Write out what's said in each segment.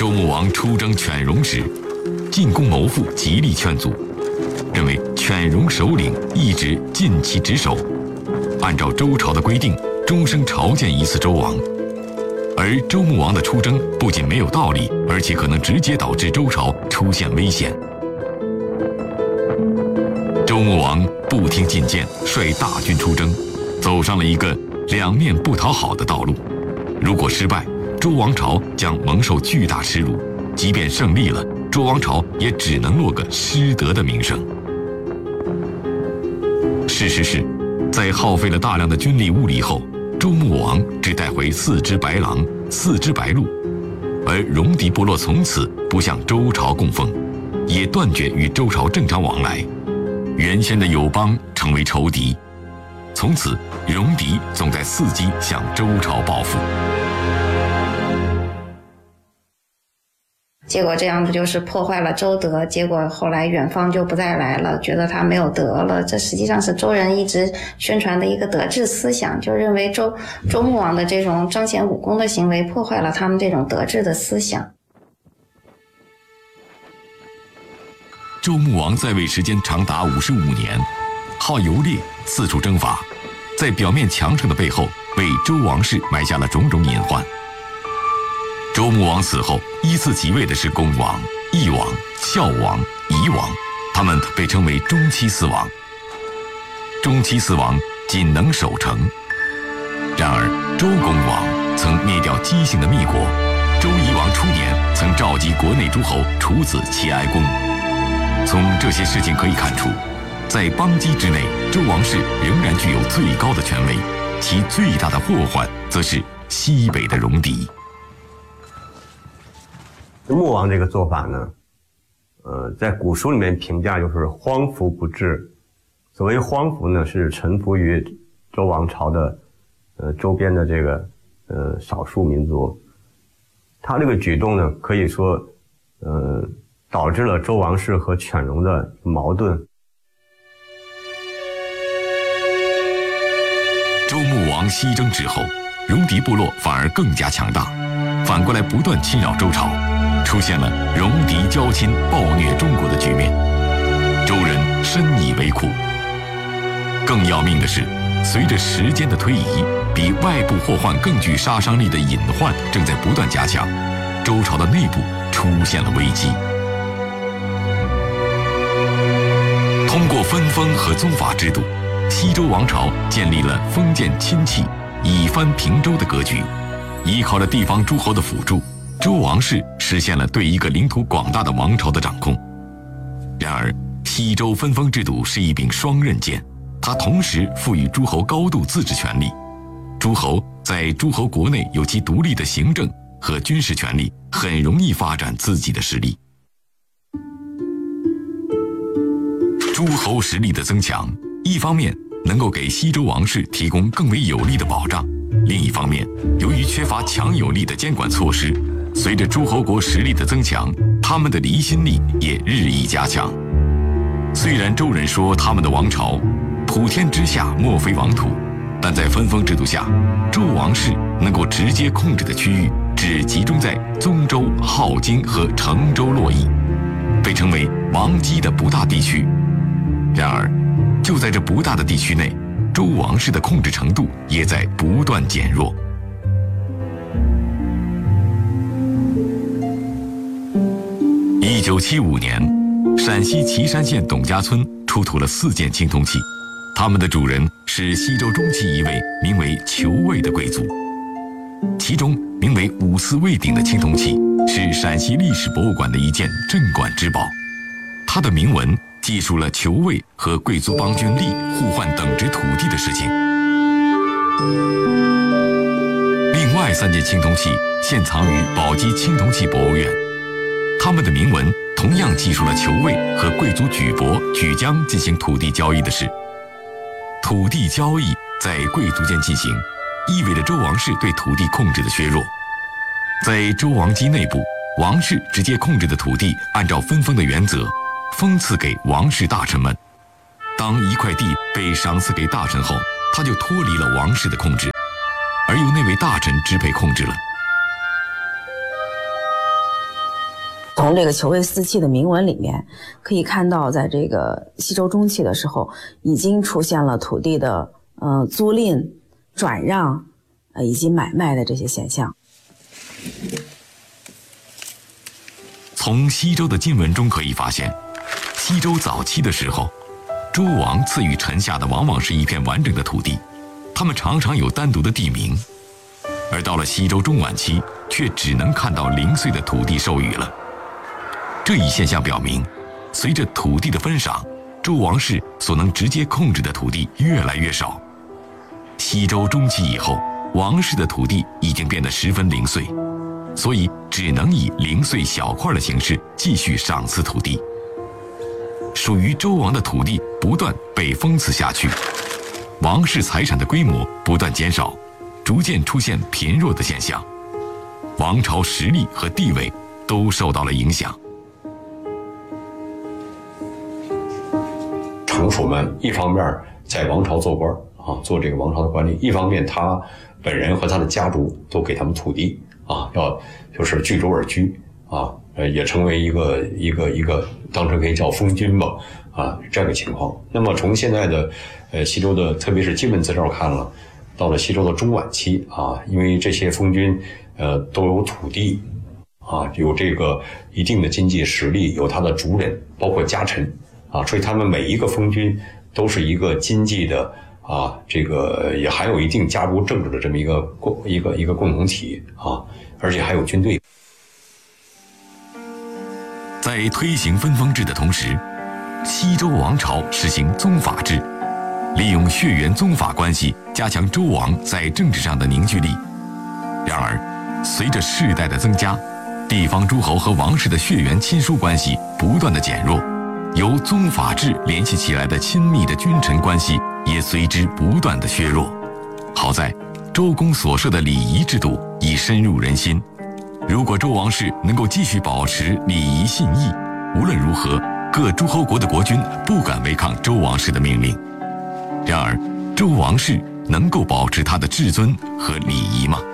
周穆王出征犬戎时，进攻谋父极力劝阻，认为犬戎首领一直尽其职守，按照周朝的规定，终生朝见一次周王。而周穆王的出征不仅没有道理，而且可能直接导致周朝出现危险。周穆王不听进谏，率大军出征，走上了一个两面不讨好的道路。如果失败，周王朝将蒙受巨大耻辱；即便胜利了，周王朝也只能落个失德的名声。事实是，在耗费了大量的军力物力后，周穆王只带回4只白狼、4只白鹿，而戎狄部落从此不向周朝供奉，也断绝与周朝正常往来。原先的友邦成为仇敌，从此戎狄总在伺机向周朝报复。 结果这样不就是破坏了周德，结果后来远方就不再来了，觉得他没有德了。这实际上是周人一直宣传的一个德治思想，就认为周穆王的这种彰显武功的行为破坏了他们这种德治的思想。 周穆王在位时间长达55年，好游猎，四处征伐，在表面强盛的背后，为周王室埋下了种种隐患。周穆王死后，依次即位的是公王、义王、孝王、夷王，他们被称为中期四王。中期四王仅能守城。然而，周公王曾灭掉姬姓的密国，周夷王初年曾召集国内诸侯处死齐哀公。从这些事情可以看出，在邦畿之内，周王室仍然具有最高的权威，其最大的祸患则是西北的戎狄。 穆王这个做法呢，在古书里面评价就是荒服不治。所谓荒服呢，是臣服于周王朝的周边的这个少数民族。他这个举动呢，可以说导致了周王室和犬戎的矛盾。 周穆王西征之后，戎狄部落反而更加强大，反过来不断侵扰周朝，出现了戎狄交侵、暴虐中国的局面。周人深以为苦。更要命的是，随着时间的推移，比外部祸患更具杀伤力的隐患正在不断加强，周朝的内部出现了危机。通过分封和宗法制度，西周王朝建立了封建亲戚、以藩平周的格局。依靠着地方诸侯的辅助，周王室实现了对一个领土广大的王朝的掌控。然而，西周分封制度是一柄双刃剑，它同时赋予诸侯高度自治权力。诸侯在诸侯国内有其独立的行政和军事权力，很容易发展自己的实力。诸侯实力的增强，一方面能够给西周王室提供更为有力的保障，另一方面，由于缺乏强有力的监管措施，随着诸侯国实力的增强，他们的离心力也日益加强。虽然周人说他们的王朝普天之下莫非王土，但在分封制度下，周王室能够直接控制的区域只集中在宗周、镐京和成周洛邑，被称为王畿的不大地区。然而，就在这不大的地区内，周王室的控制程度也在不断减弱。1975年，陕西岐山县董家村出土了4件青铜器，它们的主人是西周中期一位名为裘卫的贵族。其中名为五四卫鼎的青铜器是陕西历史博物馆的一件镇馆之宝，它的铭文记述了裘卫和贵族邦君利互换等值土地的事情。另外3件青铜器现藏于宝鸡青铜器博物院，它们的铭文同样记述了裘卫和贵族举伯、举江进行土地交易的事。土地交易在贵族间进行，意味着周王室对土地控制的削弱。在周王畿内部，王室直接控制的土地按照分封的原则封赐给王室大臣们。当一块地被赏赐给大臣后，他就脱离了王室的控制，而由那位大臣支配控制了。 从这个求卫四契的铭文里面可以看到，在这个西周中期的时候，已经出现了土地的租赁、转让以及买卖的这些现象。 从西周的经文中可以发现，西周早期的时候，周王赐予臣下的往往是一片完整的土地，他们常常有单独的地名。而到了西周中晚期，却只能看到零碎的土地授予了。这一现象表明，随着土地的分赏，周王室所能直接控制的土地越来越少。西周中期以后，王室的土地已经变得十分零碎，所以只能以零碎小块的形式继续赏赐土地。属于周王的土地不断被封赐下去，王室财产的规模不断减少，逐渐出现贫弱的现象，王朝实力和地位都受到了影响。 城属们一方面在王朝做官做这个王朝的官吏，一方面他本人和他的家族都给他们土地要就是据州而居也成为一个当时可以叫封君吧这样的情况。那么从现在的西周的特别是基本资料看了，到了西周的中晚期因为这些封君都有土地有这个一定的经济实力，有他的族人包括家臣所以他们每一个封君都是一个经济的这个也还有一定家族政治的这么一个共同体而且还有军队。 在推行分封制的同时，西周王朝实行宗法制，利用血缘宗法关系加强周王在政治上的凝聚力。然而，随着世代的增加，地方诸侯和王室的血缘亲疏关系不断的减弱，由宗法制联系起来的亲密的君臣关系也随之不断的削弱。好在周公所设的礼仪制度已深入人心，如果周王室能够继续保持礼仪信义，无论如何，各诸侯国的国君不敢违抗周王室的命令。然而，周王室能够保持他的至尊和礼仪吗？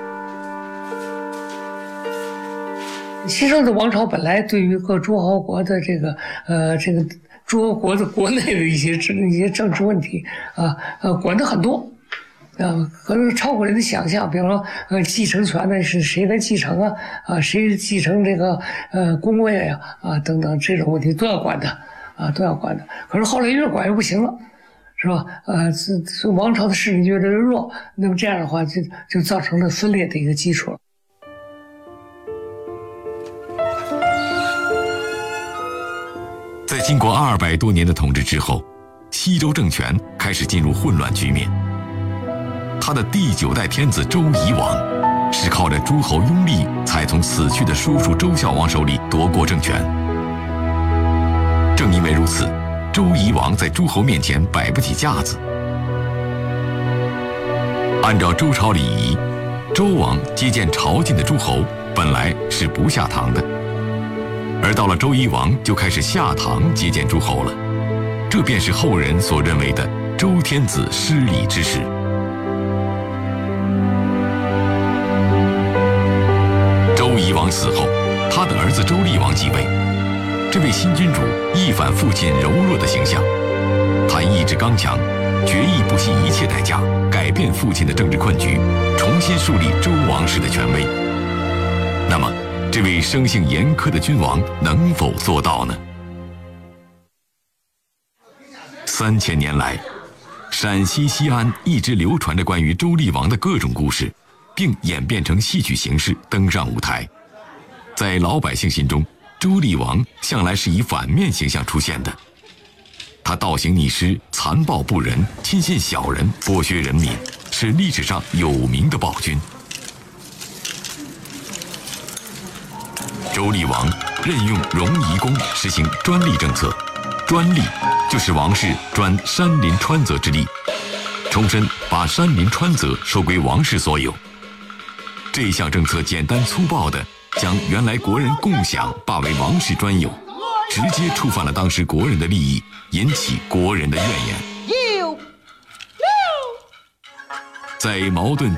西周的王朝本来对于各诸侯国的这个诸侯国的国内的一些政治问题管得很多。可能超过人的想象，比方说，继承权呢是谁来继承谁继承这个宫位等等这种问题都要管的都要管的。可是后来越管越不行了，是吧？这王朝的势力越来越弱，那么这样的话就造成了分裂的一个基础了。 在经过200多年的统治之后，西周政权开始进入混乱局面。他的第9代天子周夷王是靠着诸侯拥立才从死去的叔叔周孝王手里夺过政权。正因为如此，周夷王在诸侯面前摆不起架子。按照周朝礼仪，周王接见朝觐的诸侯本来是不下堂的，而到了周夷王就开始下堂接见诸侯了，这便是后人所认为的周天子失礼之事。周夷王死后，他的儿子周厉王继位。这位新君主一反父亲柔弱的形象，他意志刚强，决意不惜一切代价改变父亲的政治困局，重新树立周王室的权威。那么，这位生性严苛的君王能否做到呢？3000年来，陕西西安一直流传着关于周厉王的各种故事，并演变成戏剧形式登上舞台。在老百姓心中，周厉王向来是以反面形象出现的。他倒行逆施，残暴不仁，亲信小人，剥削人民，是历史上有名的暴君。周厉王任用荣夷公实行专利政策，专利就是王室专山林川泽之利，重申把山林川泽收归王室所有。这项政策简单粗暴地将原来国人共享罢为王室专有，直接触犯了当时国人的利益，引起国人的怨言。在矛盾